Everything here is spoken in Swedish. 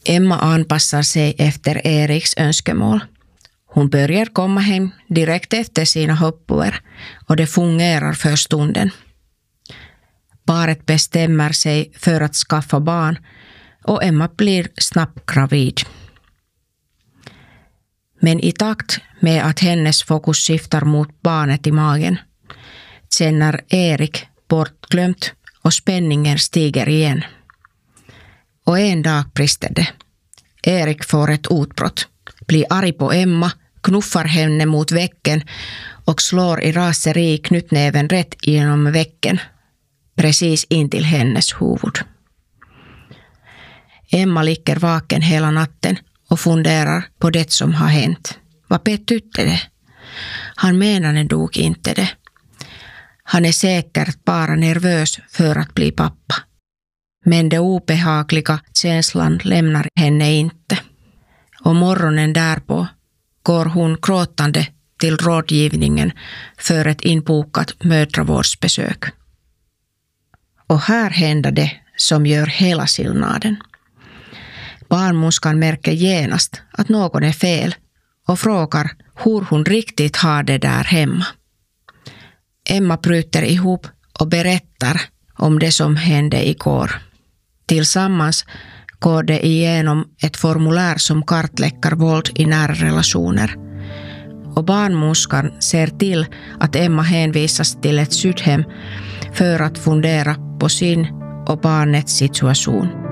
Emma anpassar sig efter Eriks önskemål. Hon börjar komma hem direkt efter sina hoppor och det fungerar för stunden. Paret bestämmer sig för att skaffa barn och Emma blir snabbt gravid. Men i takt med att hennes fokus skiftar mot barnet i magen känner Erik bortglömt och spänningen stiger igen. Och en dag brister det. Erik får ett utbrott, blir arg på Emma, knuffar henne mot väggen och slår i raseri knytnäven rätt genom väggen, precis in till hennes huvud. Emma ligger vaken hela natten och funderar på det som har hänt. Vad betydde det? Han menade dog inte det. Han är säkert bara nervös för att bli pappa. Men det obehagliga känslan lämnar henne inte. Och morgonen därpå går hon gråtande till rådgivningen för ett inbokat mödravårdsbesök. Och här händer det som gör hela skillnaden. Barnmorskan märker genast att någon är fel och frågar hur hon riktigt har det där hemma. Emma bryter ihop och berättar om det som hände igår. Tillsammans går de igenom ett formulär som kartlägger våld i nära relationer. Och barnmorskan ser till att Emma hänvisas till ett skyddhem för att fundera på sin och barnets situation.